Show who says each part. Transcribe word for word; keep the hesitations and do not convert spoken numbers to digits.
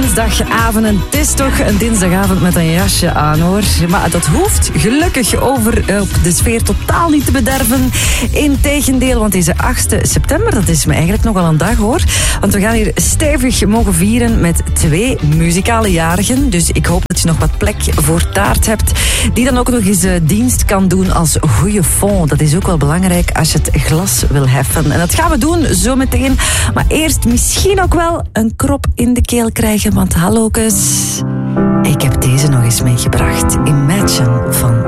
Speaker 1: dinsdagavond. En het is toch een dinsdagavond met een jasje aan, hoor. Maar dat hoeft gelukkig over op de sfeer totaal niet te bederven. Integendeel, want deze achtste september, dat is me eigenlijk nogal een dag, hoor. Want we gaan hier stevig mogen vieren met twee muzikale jarigen. Dus ik hoop dat je nog wat plek voor taart hebt. Die dan ook nog eens uh, dienst kan doen als goede fond. Dat is ook wel belangrijk als je het glas wil heffen. En dat gaan we doen zo meteen. Maar eerst misschien ook wel een krop in de keel krijgen. Want hallo kus, ik heb deze nog eens meegebracht. Imagine van